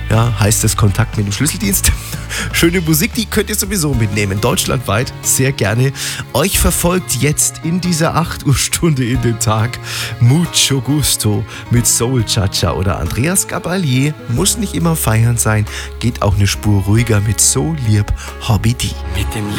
ja, heißt es Kontakt mit dem Schlüsseldienst. Schöne Musik, die könnt ihr sowieso mitnehmen, deutschlandweit, sehr gerne. Euch verfolgt jetzt in dieser 8 Uhr Stunde in den Tag Mucho Gusto mit Soul Cha-Cha oder Andreas Gabalier. Muss nicht immer feiern sein, geht auch eine Spur ruhiger mit So lieb Hobby D. Mit dem